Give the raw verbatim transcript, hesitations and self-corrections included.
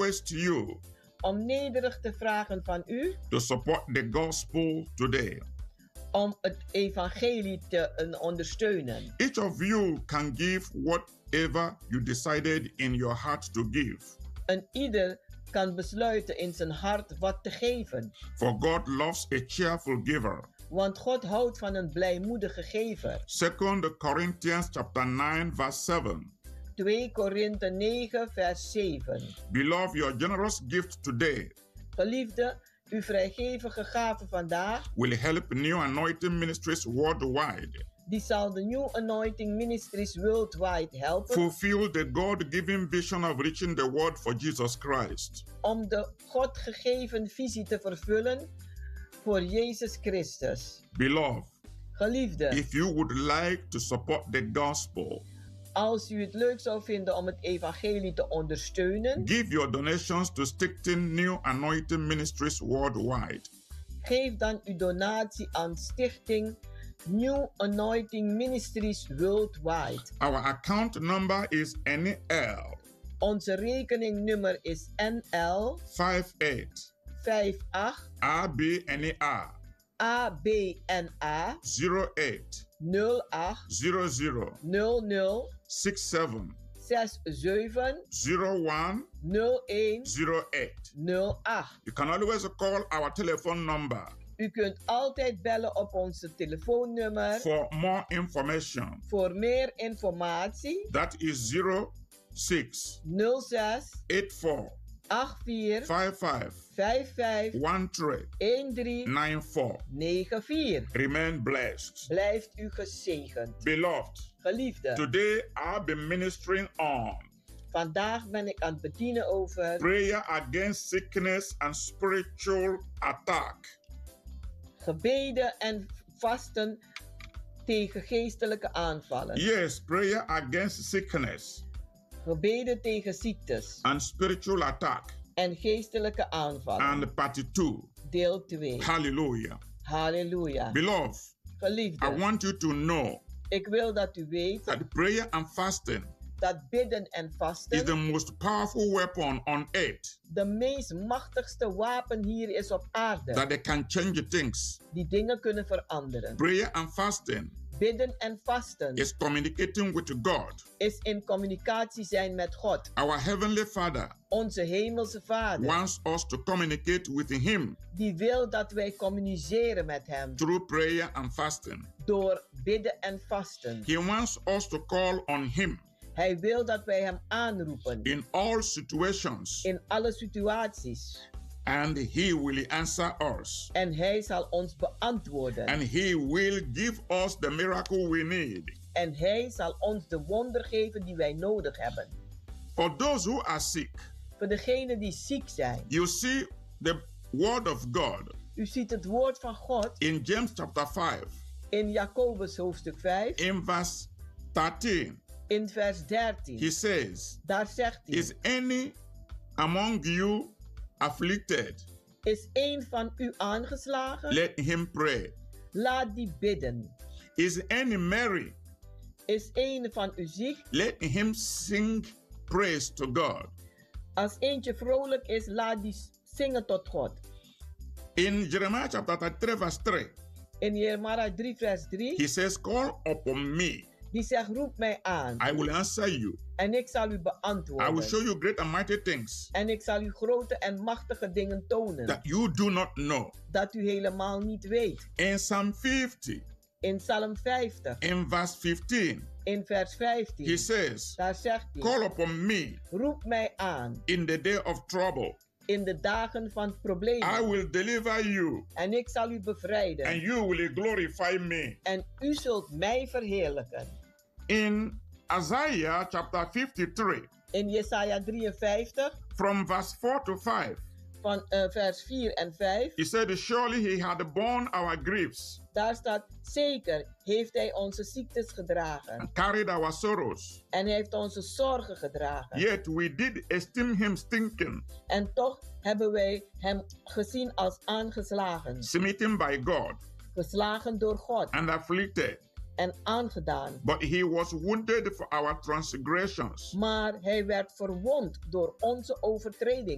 request you om nederig te vragen van u to support the gospel today. om het evangelie te uh, ondersteunen. Each of you can give whatever you decided in your heart to give. En ieder kan besluiten in zijn hart wat te geven. For God loves a cheerful giver. Want God houdt van een blijmoedige gever. Second Corinthians chapter nine verse seven. twee Korinthe negen vers zeven. Beloved, your generous gift today Geliefde, uw vrijgevige gave vandaag, will help New Anointing Ministries worldwide die zal de New Anointing Ministries worldwide helpen fulfill the God-given vision of reaching the world for Jesus Christ. om de God gegeven visie te vervullen voor Jezus Christus. Beloved, Geliefde, if you would like to support the gospel, als u het leuk zou vinden om het evangelie te ondersteunen, give your donations to Stichting New Anointing Ministries worldwide. geef dan uw donatie aan Stichting New Anointing Ministries worldwide. Our account number is N L Onze rekeningnummer is N L fifty-eight vijfentachtig A B N A A B N A zero eight nul acht zero zero nul nul six seven zes zeven zero one nul een zero eight. nul acht. You can always call our telephone number U kunt altijd bellen op onze telefoonnummer for more information. voor meer informatie. That is zero six nul zes eight four acht vier five five vijf vijf one three een drie nine four. negen vier. Remain blessed. Blijft u gezegend. Beloved, Geliefde, today I'll be ministering on vandaag ben ik aan het bedienen over prayer against sickness and spiritual attack. gebeden en vasten tegen geestelijke aanvallen. Yes, prayer against sickness Gebeden tegen ziektes and spiritual attack. en geestelijke aanvallen. And part two. Deel twee. Hallelujah. Halleluja. Beloved, I Geliefde, want you to know ik wil dat u weet that prayer and fasting dat bidden en is the vasten most powerful weapon on earth de meest machtigste wapen hier is op aarde. that they can change things. Die dingen kunnen veranderen. Prayer and fasting Bidden en vasten is communicating with God, is in communicatie zijn met God. our heavenly Father. Onze hemelse Vader. Wants us to communicate with Him Die wil dat wij communiceren met hem through prayer and fasting. door bidden en vasten. He wants us to call on Him Hij wil dat wij hem aanroepen in all situations, in alle situaties. and He will answer us, En hij zal ons beantwoorden. and He will give us the miracle we need. En hij zal ons de wonder geven die wij nodig hebben. For those who are sick, Voor degenen die ziek zijn. you see the word of God U ziet het woord van God in James chapter five, in Jacobus hoofdstuk vijf. in verse thirteen. In vers dertien. He says, Daar zegt hij. is any among you afflicted? Is één van u aangeslagen? Let him pray. Laat die bidden. Is any merry? Is één van u ziek? Let him sing praise to God. Als eentje vrolijk is, laat die zingen tot God. In Jeremiah chapter thirty-three verse three, In Jeremia drie vers drie. he says, call upon me, Die zegt, roep mij aan. I will answer you. En ik zal u I will beantwoorden. show you great and mighty things En ik zal u grote en machtige dingen tonen. that you do not know. Dat u helemaal niet weet. In Psalm fifty, In Psalm vijftig. in verse fifteen, In vers vijftien. he says, Daar zegt hij. call upon me Roep mij aan. in the day of trouble. In de dagen van problemen. I will deliver you, En ik zal u bevrijden. and you will glorify me. En u zult mij verheerlijken. In Isaiah chapter fifty-three, In Jesaja drieënvijftig. from verse four to five, Van uh, vers vier en vijf. he said, surely he had borne our griefs Daar staat, zeker heeft hij onze ziektes gedragen. and carried our sorrows. En hij heeft onze zorgen gedragen. Yet we did esteem him stinking, En toch hebben wij hem gezien als aangeslagen. smitten by God, Geslagen door God. and afflicted. En aangedaan. But he was wounded for our transgressions. Maar hij werd verwond door onze overtreding.